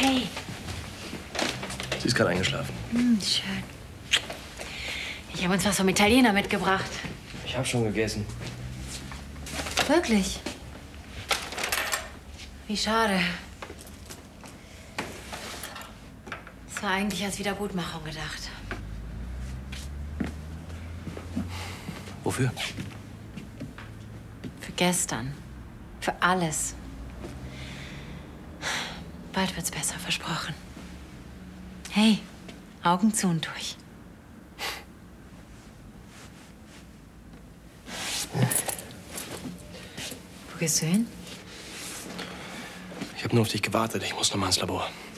Hey. Sie ist gerade eingeschlafen. Schön. Ich habe uns was vom Italiener mitgebracht. Ich habe schon gegessen. Wirklich? Wie schade. Es war eigentlich als Wiedergutmachung gedacht. Wofür? Für gestern. Für alles. Bald wird's besser, versprochen. Hey, Augen zu und durch. Wo gehst du hin? Ich habe nur auf dich gewartet. Ich muss noch mal ins Labor.